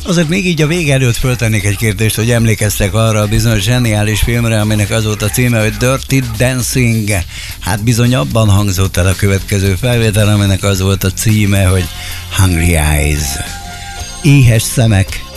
Azért még így a vége előtt föltennék egy kérdést, hogy emlékeztek arra a bizonyos zseniális filmre, aminek az volt a címe, hogy Dirty Dancing. Hát bizony abban hangzott el a következő felvétel, aminek az volt a címe, hogy Hungry Eyes. Éhes szemek.